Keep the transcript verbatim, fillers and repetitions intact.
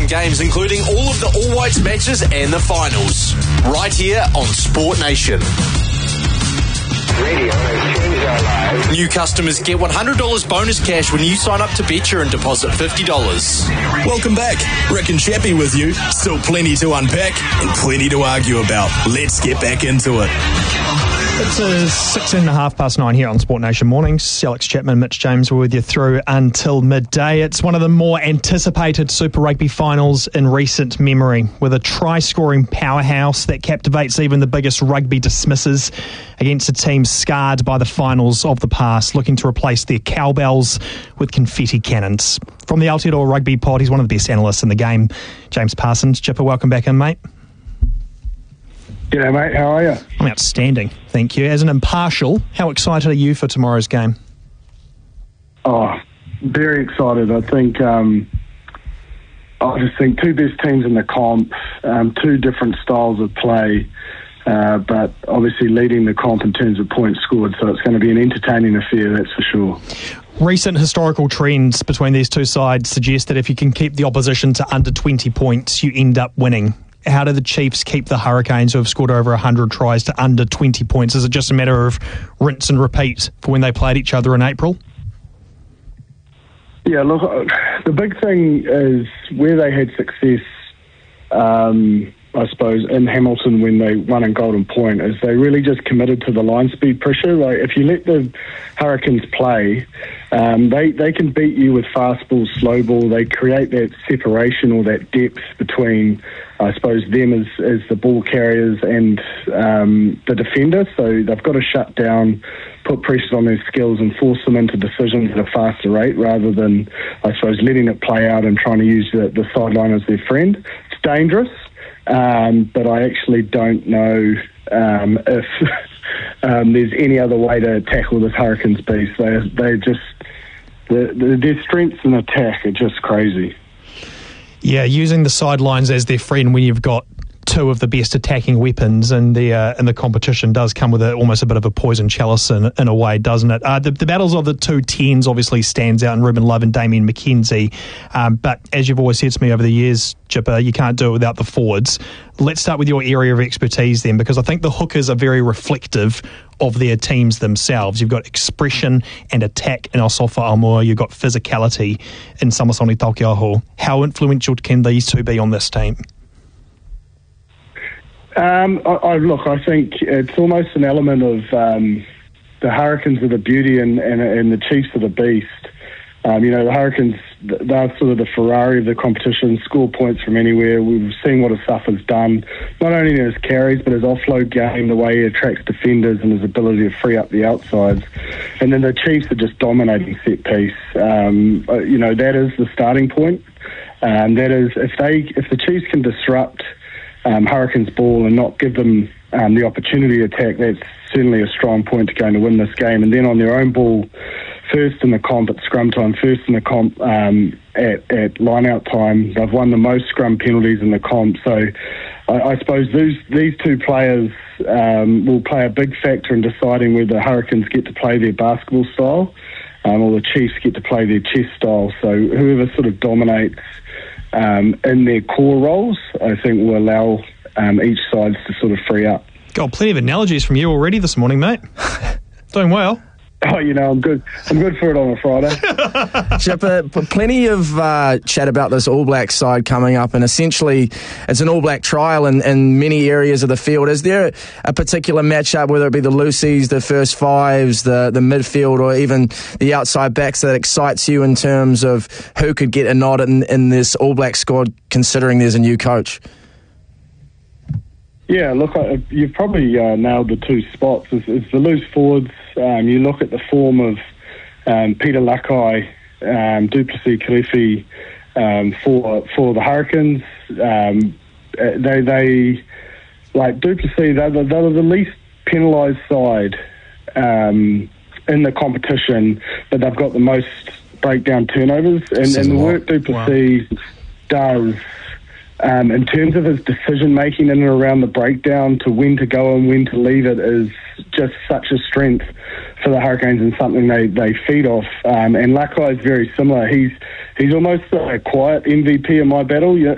games, including all of the All Whites matches and the finals, right here on Sport Nation. Radio has changed our lives. New customers get one hundred dollars bonus cash when you sign up to Betcha and deposit fifty dollars. Welcome back. Rick and Chappie with you. Still plenty to unpack and plenty to argue about. Let's get back into it. It's uh, six and a half past nine here on Sport Nation Mornings. Alex Chapman, Mitch James were with you through until midday. It's one of the more anticipated Super Rugby finals in recent memory, with a try-scoring powerhouse that captivates even the biggest rugby dismissers against a team scarred by the finals of the past, looking to replace their cowbells with confetti cannons. From the Aotearoa Rugby Pod, he's one of the best analysts in the game, James Parsons. Chipper, welcome back in, mate. G'day, mate. How are you? I'm outstanding, thank you. As an impartial, how excited are you for tomorrow's game? Oh, very excited. I think, um, I just think two best teams in the comp, um, two different styles of play, uh, but obviously leading the comp in terms of points scored, so it's going to be an entertaining affair, that's for sure. Recent historical trends between these two sides suggest that if you can keep the opposition to under twenty points, you end up winning. How do the Chiefs keep the Hurricanes, who have scored over one hundred tries, to under twenty points? Is it just a matter of rinse and repeat for when they played each other in April? Yeah, look, the big thing is where they had success, um, I suppose, in Hamilton when they won in Golden Point, is they really just committed to the line speed pressure. Like, if you let the Hurricanes play, um, they, they can beat you with fast ball, slow ball. They create that separation or that depth between, I suppose, them as, as the ball carriers and um, the defender. So they've got to shut down, put pressure on their skills and force them into decisions at a faster rate rather than, I suppose, letting it play out and trying to use the, the sideline as their friend. It's dangerous, um, but I actually don't know um, if um, there's any other way to tackle this Hurricanes beast. They they just, the, the, their strengths in attack are just crazy. Yeah, using the sidelines as their friend when you've got two of the best attacking weapons in the uh, in the competition does come with a, almost a bit of a poison chalice in, in a way, doesn't it? Uh, the, the battles of the two tens obviously stands out in Ruben Love and Damien McKenzie, um, but as you've always said to me over the years, Chipper, you can't do it without the forwards. Let's start with your area of expertise then, because I think the hookers are very reflective of their teams themselves. You've got expression and attack in Asafa Aumua. You've got physicality in Samasoni Taukei'aho. How influential can these two be on this team? Um, I, I, look, I think it's almost an element of um, the Hurricanes are the beauty and, and, and the Chiefs are the beast. Um, you know, the Hurricanes, they're sort of the Ferrari of the competition, score points from anywhere. We've seen what Asafa's done, not only in his carries, but his offload game, the way he attracts defenders and his ability to free up the outsides. And then the Chiefs are just dominating set piece. Um, you know, that is the starting point. Um, that is, if they, if the Chiefs can disrupt Um, Hurricanes ball and not give them um, the opportunity to attack, that's certainly a strong point to going to win this game. And then on their own ball, first in the comp at scrum time, first in the comp um, at, at line-out time, they've won the most scrum penalties in the comp. So I, I suppose these, these two players um, will play a big factor in deciding whether the Hurricanes get to play their basketball style um, or the Chiefs get to play their chess style. So whoever sort of dominates Um, in their core roles, I think will allow um, each side to sort of free up. Got plenty of analogies from you already this morning, mate. Doing well. Oh, you know, I'm good. I'm good for it on a Friday. Chipper, plenty of uh, chat about this All Black side coming up, and essentially it's an All Black trial in, in many areas of the field. Is there a particular matchup, whether it be the loosies, the first fives, the, the midfield, or even the outside backs, that excites you in terms of who could get a nod in, in this All Black squad, considering there's a new coach? Yeah, look, I, you've probably uh, nailed the two spots. It's, it's the loose forwards. Um, you look at the form of um, Peter Lakai, um, Duplessis, Kirifi um, for for the Hurricanes. Um, they they like Duplessis. They're, they're the least penalised side um, in the competition, but they've got the most breakdown turnovers. And, and the work Duplessis wow. does. Um, in terms of his decision-making in and around the breakdown to when to go and when to leave it is just such a strength for the Hurricanes and something they, they feed off. Um, and Lakai is very similar. He's he's almost a quiet M V P in my battle. You,